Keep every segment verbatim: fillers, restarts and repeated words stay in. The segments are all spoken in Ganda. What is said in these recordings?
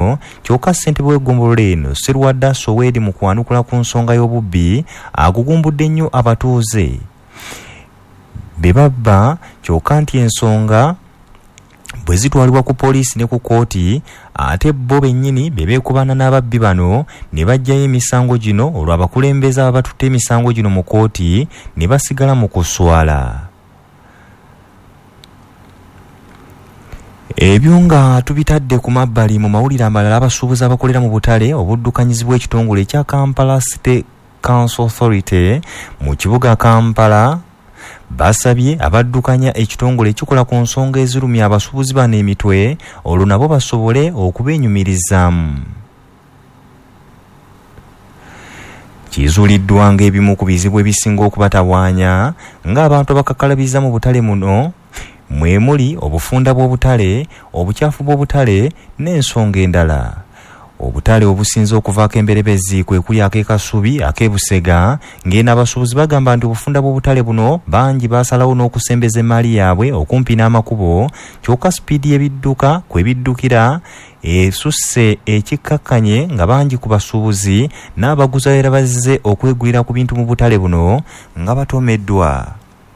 kyokka ssentebe w'eggombolola eno Sserwadda Soweri mu kwanukula ku nsonga y'obubbi agugumbudde nnyo abatuuze be babba, kyokka nti ensonga bwe zitwalibwa ku poliisi ne ku kooti ate bo bennyini be beekubana n'ababbi bano ne bajjayo emisango gino olwo abakulembeze abatutte emisango gino mu kooti ne basigala mu kuswala. Ebyo nga tubitadde ku mabbali mu mawulire amalala, abasuubuzi abakolera mu butale obuddukanyizibwa ekitongole ekya Kampala City Council Authority mu kibuga Kampala basabye abaddukanya ekitongole ekikola ku nsonga ezirumya abasuubuzi bano emitwe olwo nabo basobole okubeenyumirizaamu. Kizuuliddwa ng'ebimu ku bizibu ebisinga okubatawaanya ng'abantu abakakalabiza mu butale muno mwe muli obufunda bw'obutale, obukyafu bw'obutale n'ensonga endala. Obutale obusinze okuvaako emberebezi kwe kuli ak'ekasubi ak'ebusega, ng'eno abasuubuzi bagamba nti obufunda bw'obutale buno bangi baasalawo n'okusembeza emaali yaabwe okumpi n'amakubo, kyokka sipiidi y'ebidduka kwe biddukira esusse ekikkakkanye nga bangi ku basuubuzi n'abaguzi era bazze okwegulira ku bintu mu butale buno nga batomeddwa.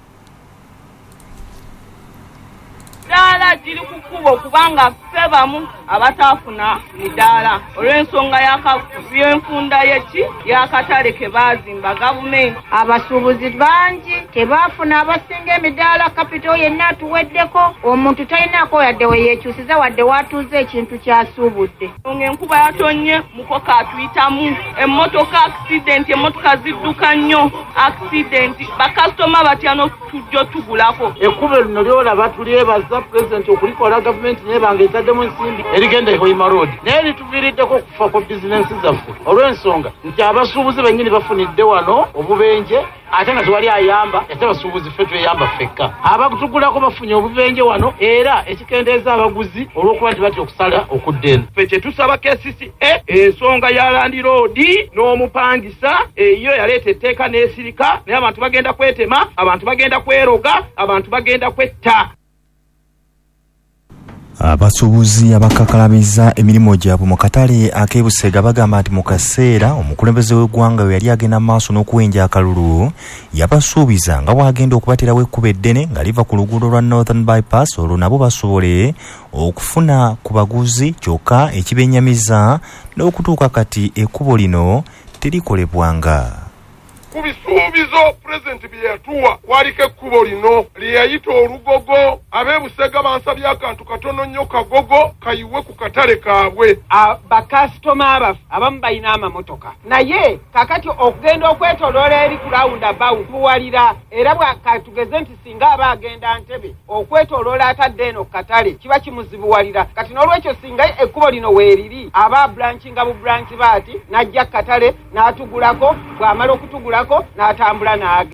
Dala jiri kukubo kubanga ffe bamu abataafuna midaala olw'ensonga y'enfunda y'eki y'akatale ke baazimba gavumenti. Abasuubuzi bangi tebaafuna abasinga emidaala, kapito yenna atuweddeko, omuntu talinaako yadde we yeekyusiza wadde watuuze ekintu ky'asuubudde. Enkuba yatonye mukoka atuyitamu, emmotoka accident, emmotoka zidduka nnyo accident, bakasitoma batya n'otujjo tugulako. Ekkubo lino lyolaba tulyebaza President okulikola gavumenti nebanga etaddemu ensimbi erigenda Hoima Road naye lituviiriddeko okufa kwa bizinensi zaffe olw'ensonga nti abasuubuzi bennyini bafunidde wano obubenje ate nga tewali ayamba, ate abasuubuzi ffe tweyamba ffekka. Abatugulako bafunye obubenje wano era ekikendeeza abaguzi olw'okuba nti batya okusala okudda eno. Ffe kye tusaba K C C A ensonga ya Land Road n'omupangisa eyo yaleeta etteeka n'esirika naye abantu bagenda kwetema, abantu bagenda kweroga, abantu bagenda kwetta. Abasuubuzi abakakalabiza emirimu gyabwe mu katale ak'ebusega bagamba nti mu kaseera omukulembeze w'eggwanga we yali agenda maaso n'okuwenja akalulu yabasuubiza nga bw'agenda okubaterawo ekkubo eddene nga liva ku luguudo lwa Northern Bypass olwo nabo basobole okufuna ku baguzi, kyokka ekibennyamiza n'okutuuka kati ekkubo lino terikolebwanga. Ku bisuubizo President bye yatuwa waliko ekkubo lino lye yayita olugogo, ab'ebusega bansabye akantu katono nnyo kagogo kayiwe ku katale kaabwe. Bakasitoma abaffe abamu balina amamotoka naye kakati okugenda okwetoloola eri ku roundabout tuwalira, era bwakatugeze nti singa aba agenda Ntebe okwetoloola atadde eno ku katale kiba kimuzibuwalira. Kati n'olwekyo singa ekkubo lino weeriri aba branchinga bu branch baati n'ajja ku katale n'atugulako, bw'amala okutugulako n'atambula n'age.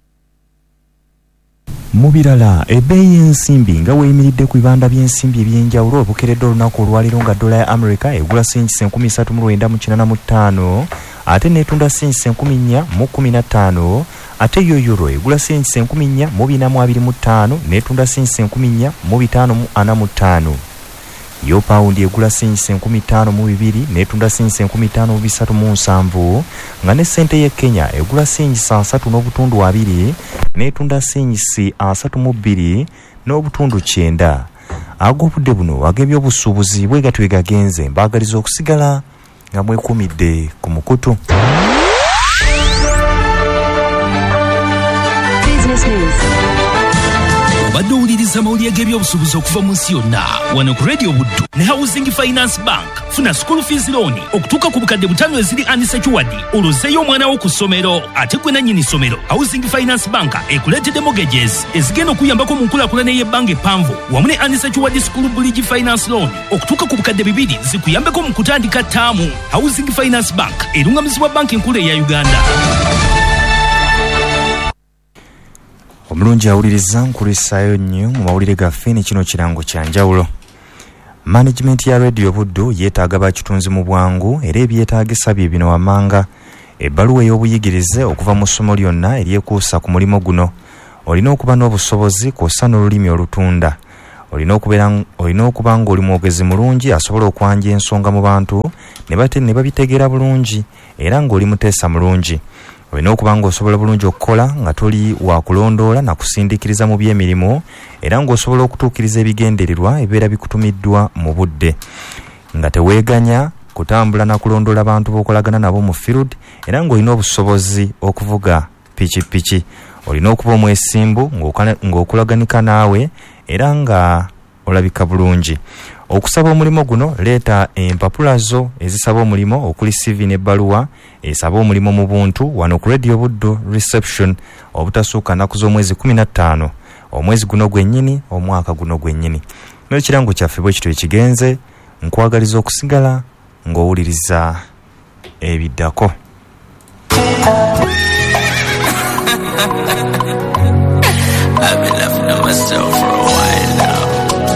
Mu birala, ebbeeyi y'ensimbi nga weeyimiridde ku bibanda by'ensimbi ebyenjawulo obukeredde olunaku olwaliro nga dola ya America egula senti enkumi ssatu mu lwenda mu kinaana mu ttaano ate n'etunda senti enkumi nnya mu kkumi na ttaano, ate yo euro egula senti enkumi nnya mu bina mu abiri mu ttaano n'etunda senti enkumi nnya mu bitaano mu ana mu ttaano. Yo paundi egula senti enkumi ttaano mu bibiri n'etunda senti enkumi ttaano mu bisatu mu nsanvu, nga ne ssente y'e Kenya egula senti asatu n'obutundu abiri n'etunda senti asatu mu bbiri n'obutundu kyenda. Ag'obudde buno ag'ebyobusuubuzi bwe gatwe gagenze mbaagaliza okusigala nga mwekuumidde ku mukutu. Obadde owuliriza amawulire g'ebyobusuubuzi okuva mu nsi yonna wano ku Radio Buddu ne Housing Finance Bank. Funa school fees loan okutuuka ku bukadde butaano eziri unsecured olozzeeyo omwana wo ku ssomero ate gwe nannyini ssomero. Housing Finance Bank ekuleetedde mortgages ezigenda okuyambako mu nkulaakulana y'ebbanga eppanvu wamu ne unsecured school bridge finance loan okutuuka ku bukadde bibiri zikuyambeko mu kutandika ttaamu. Housing Finance Bank erungamizibwa banki enkulu eya Uganda. Omulungi awuliriza nkulisaayo nnyo mu mawulire gaffe ne kino kirango kya njawulo. Management ya Radio Buddu yeetaaga bakitunzi mu bwangu era ebyetaagisa bye bino wammanga. Ebbaluwa ey'obuyigirize okuva mu ssomo lyonna eryekuusa ku mulimo guno. Olina okuba n'obusobozi kw'ossa n'olulimi olutunda. olina okubeera olina okuba ng'oli mwogezi mulungi asobola okwanja ensonga mu bantu ne bate ne babitegeera bulungi era ng'oli muteesa mulungi. Olina okuba ng'osobola bulungi okukola nga toli wa kulondoola na kusindiikiriza mu by'emirimu era ng'osobola okutuukiriza ebigendererwa ebibeera bikutumiddwa mu budde nga teweeganya kutambula na kulondoola abantu b'okolagana nabo mu field era ng'olina obusobozi okuvuga pikipiki. Olina okuba omwesimbu ng'okulaganika naawe era nga olabika bulungi. Okusaba omulimo guno leeta empapula zo ezisaba omulimo okuli C V n'ebbaluwa esaba omulimo mu buntu wano ku Radio Buddo reception obutasuuka nnaku z'omwezi kumi na ttaano omwezi guno gwennyini omwaka guno gwennyini. N'ekirango kyaffe bwe kityo ekigenze nkwagaliza okusigala ng'owuliriza ebiddako. I've been laughing at myself for a while now.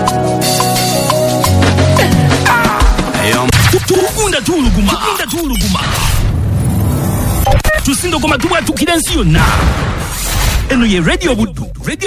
Tukunda tuluguma, tukunda tuluguma. Tusindo koma tuwa tukira nsi yonna. Eno ye Radio Buddo, Radio